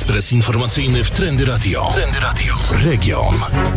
Ekspres informacyjny w Trendy Radio. Trendy Radio. Region.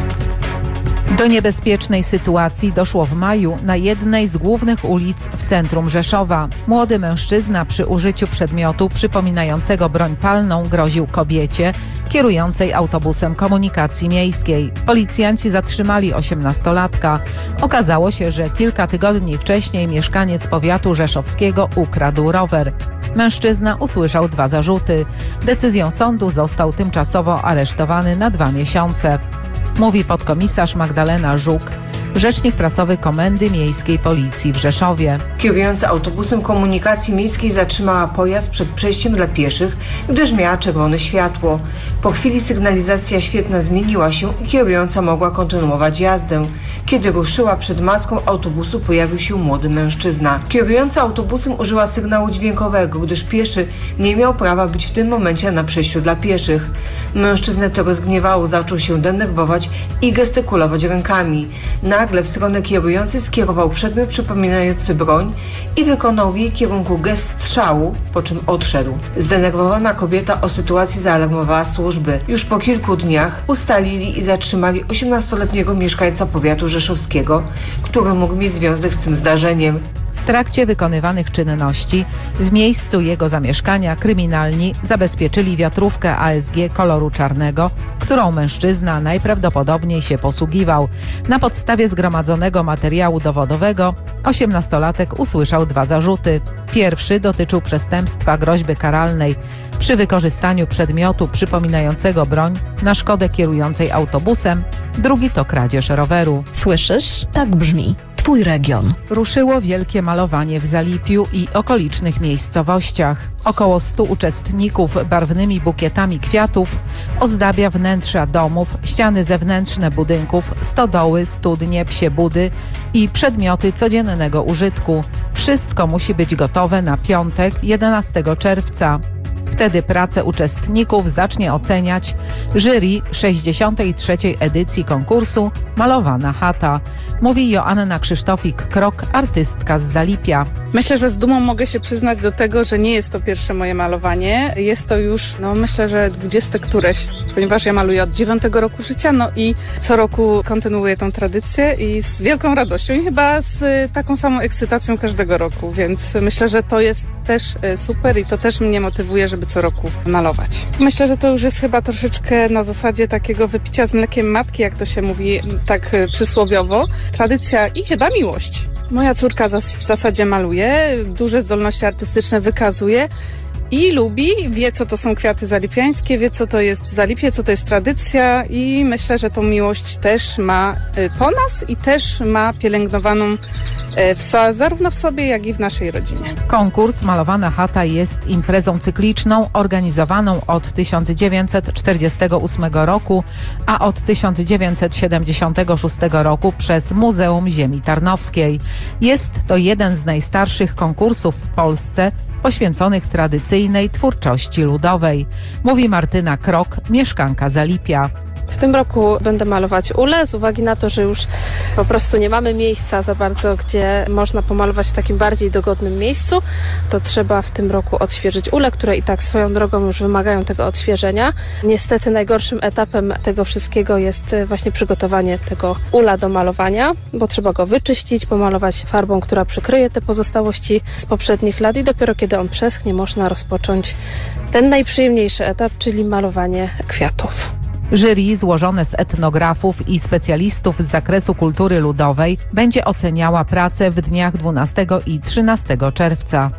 Do niebezpiecznej sytuacji doszło w maju na jednej z głównych ulic w centrum Rzeszowa. Młody mężczyzna przy użyciu przedmiotu przypominającego broń palną groził kobiecie kierującej autobusem komunikacji miejskiej. Policjanci zatrzymali 18-latka. Okazało się, że kilka tygodni wcześniej mieszkaniec powiatu rzeszowskiego ukradł rower. Mężczyzna usłyszał 2 zarzuty. Decyzją sądu został tymczasowo aresztowany na 2 miesiące. Mówi podkomisarz Magdalena Żuk, rzecznik prasowy Komendy Miejskiej Policji w Rzeszowie. Kierująca autobusem komunikacji miejskiej zatrzymała pojazd przed przejściem dla pieszych, gdyż miała czerwone światło. Po chwili sygnalizacja świetna zmieniła się i kierująca mogła kontynuować jazdę. Kiedy ruszyła, przed maską autobusu pojawił się młody mężczyzna. Kierująca autobusem użyła sygnału dźwiękowego, gdyż pieszy nie miał prawa być w tym momencie na przejściu dla pieszych. Mężczyznę to rozgniewało, zaczął się denerwować i gestykulować rękami. Nagle w stronę kierującej skierował przedmiot przypominający broń i wykonał w jej kierunku gest strzału, po czym odszedł. Zdenerwowana kobieta o sytuacji zaalarmowała służby. Już po kilku dniach ustalili i zatrzymali 18-letniego mieszkańca powiatu rzeszowskiego, który mógł mieć związek z tym zdarzeniem. W trakcie wykonywanych czynności w miejscu jego zamieszkania kryminalni zabezpieczyli wiatrówkę ASG koloru czarnego, którą mężczyzna najprawdopodobniej się posługiwał. Na podstawie zgromadzonego materiału dowodowego 18-latek usłyszał 2 zarzuty. Pierwszy dotyczył przestępstwa groźby karalnej przy wykorzystaniu przedmiotu przypominającego broń na szkodę kierującej autobusem. Drugi to kradzież roweru. Słyszysz? Tak brzmi Twój region. Ruszyło wielkie malowanie w Zalipiu i okolicznych miejscowościach. Około 100 uczestników barwnymi bukietami kwiatów ozdabia wnętrza domów, ściany zewnętrzne budynków, stodoły, studnie, psie budy i przedmioty codziennego użytku. Wszystko musi być gotowe na piątek, 11 czerwca. Wtedy pracę uczestników zacznie oceniać jury 63. edycji konkursu Malowana chata. Mówi Joanna Krzysztofik-Krok, artystka z Zalipia. Myślę, że z dumą mogę się przyznać do tego, że nie jest to pierwsze moje malowanie. Jest to już, myślę, że 20 któreś, ponieważ ja maluję od 9 roku życia, i co roku kontynuuję tą tradycję i z wielką radością i chyba z taką samą ekscytacją każdego roku, więc myślę, że to jest też super i to też mnie motywuje, żeby co roku malować. Myślę, że to już jest chyba troszeczkę na zasadzie takiego wypicia z mlekiem matki, jak to się mówi tak przysłowiowo. Tradycja i chyba miłość. Moja córka w zasadzie maluje, duże zdolności artystyczne wykazuje i lubi, wie co to są kwiaty zalipiańskie, wie co to jest Zalipie, co to jest tradycja i myślę, że tą miłość też ma po nas i też ma pielęgnowaną zarówno w sobie, jak i w naszej rodzinie. Konkurs Malowana chata jest imprezą cykliczną organizowaną od 1948 roku, a od 1976 roku przez Muzeum Ziemi Tarnowskiej. Jest to jeden z najstarszych konkursów w Polsce poświęconych tradycyjnej twórczości ludowej, mówi Martyna Krok, mieszkanka Zalipia. W tym roku będę malować ulę z uwagi na to, że już po prostu nie mamy miejsca za bardzo, gdzie można pomalować w takim bardziej dogodnym miejscu. To trzeba w tym roku odświeżyć ule, które i tak swoją drogą już wymagają tego odświeżenia. Niestety najgorszym etapem tego wszystkiego jest właśnie przygotowanie tego ula do malowania, bo trzeba go wyczyścić, pomalować farbą, która przykryje te pozostałości z poprzednich lat i dopiero kiedy on przeschnie, można rozpocząć ten najprzyjemniejszy etap, czyli malowanie kwiatów. Jury złożone z etnografów i specjalistów z zakresu kultury ludowej będzie oceniała pracę w dniach 12 i 13 czerwca.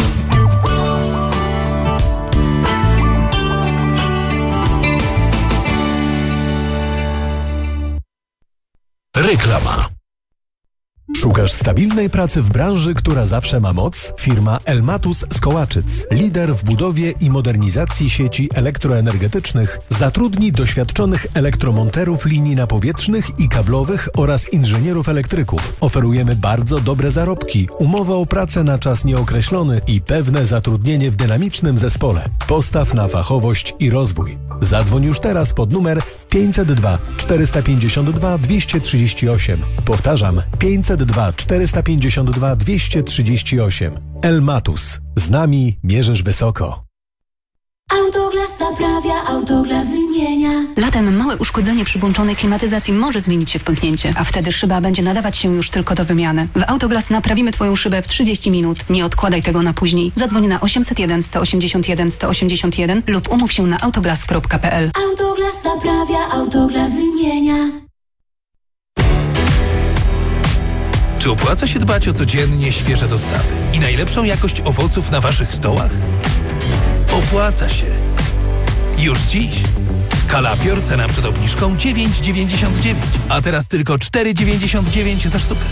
Reklama. Szukasz stabilnej pracy w branży, która zawsze ma moc? Firma Elmatus z Kołaczyc, lider w budowie i modernizacji sieci elektroenergetycznych, zatrudni doświadczonych elektromonterów linii napowietrznych i kablowych oraz inżynierów elektryków. Oferujemy bardzo dobre zarobki, umowę o pracę na czas nieokreślony i pewne zatrudnienie w dynamicznym zespole. Postaw na fachowość i rozwój. Zadzwoń już teraz pod numer 502 452 238. Powtarzam, 502 452 238. Elmatus. Z nami mierzysz wysoko. Autoglas naprawia, Autoglas wymienia. Latem małe uszkodzenie przy włączonej klimatyzacji może zmienić się w pęknięcie, a wtedy szyba będzie nadawać się już tylko do wymiany. W Autoglas naprawimy Twoją szybę w 30 minut. Nie odkładaj tego na później. Zadzwoń na 801 181 181 lub umów się na autoglas.pl. Autoglas naprawia, Autoglas wymienia. Czy opłaca się dbać o codziennie świeże dostawy i najlepszą jakość owoców na Waszych stołach? Opłaca się. Już dziś. Kalafior, cena przed obniżką 9,99, a teraz tylko 4,99 za sztukę.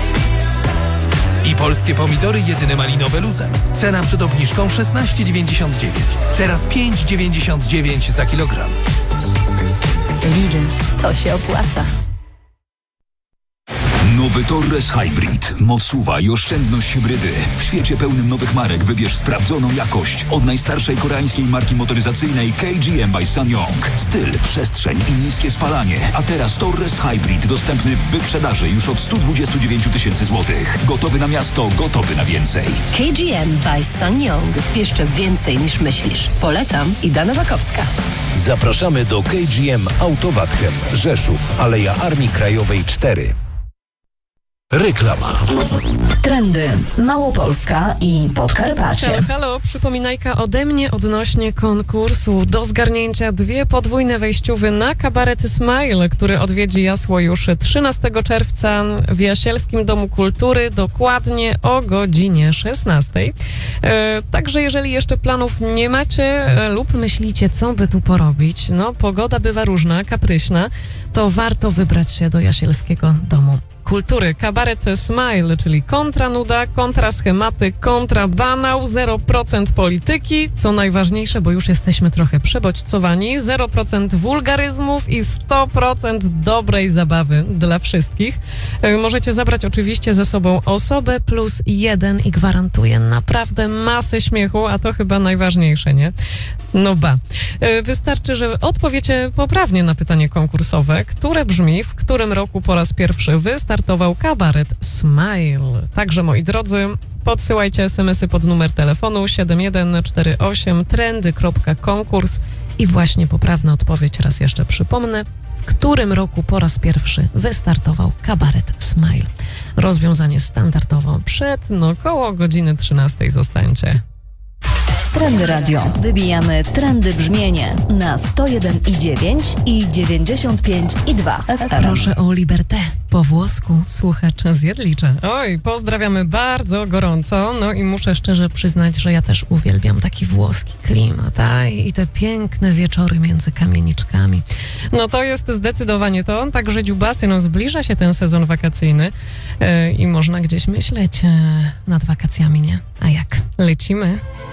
I polskie pomidory jedyne malinowe luzem. Cena przed obniżką 16,99, teraz 5,99 za kilogram. Lidl, to się opłaca. Nowy Torres Hybrid. Moc SUV i oszczędność hybrydy. W świecie pełnym nowych marek wybierz sprawdzoną jakość. Od najstarszej koreańskiej marki motoryzacyjnej KGM by SsangYong. Styl, przestrzeń i niskie spalanie. A teraz Torres Hybrid dostępny w wyprzedaży już od 129 000 złotych. Gotowy na miasto, gotowy na więcej. KGM by SsangYong. Jeszcze więcej niż myślisz. Polecam, Ida Nowakowska. Zapraszamy do KGM Autowatchem, Rzeszów, Aleja Armii Krajowej 4. Reklama. Trendy Małopolska i Podkarpacie. Halo, przypominajka ode mnie odnośnie konkursu. Do zgarnięcia 2 podwójne wejściówy na kabaret Smile, który odwiedzi Jasło już 13 czerwca w Jasielskim Domu Kultury, dokładnie o godzinie 16. Także jeżeli jeszcze planów nie macie lub myślicie, co by tu porobić, no pogoda bywa różna, kapryśna, to warto wybrać się do Jasielskiego Domu Kultury. Kabaret Smile, czyli kontra nuda, kontra schematy, kontra banał, 0% polityki, co najważniejsze, bo już jesteśmy trochę przebodźcowani, 0% wulgaryzmów i 100% dobrej zabawy dla wszystkich. Możecie zabrać oczywiście ze sobą osobę plus 1 i gwarantuję naprawdę masę śmiechu, a to chyba najważniejsze, nie? No ba. Wystarczy, że odpowiecie poprawnie na pytanie konkursowe, które brzmi, w którym roku po raz pierwszy wystartował kabaret Smile. Także, moi drodzy, podsyłajcie SMS-y pod numer telefonu 7148 trendy.konkurs i właśnie poprawna odpowiedź, raz jeszcze przypomnę, w którym roku po raz pierwszy wystartował kabaret Smile. Rozwiązanie standardowo przed, koło godziny 13 zostańcie. Trendy Radio. Wybijamy trendy brzmienie na 101,9 i 95,2 FM. Proszę o liberté. Po włosku słuchacz z Jedlicza. Oj, pozdrawiamy bardzo gorąco. No i muszę szczerze przyznać, że ja też uwielbiam taki włoski klimat, i te piękne wieczory między kamieniczkami. No to jest zdecydowanie to. Także dziubasy, zbliża się ten sezon wakacyjny i można gdzieś myśleć nad wakacjami, nie? A jak? Lecimy.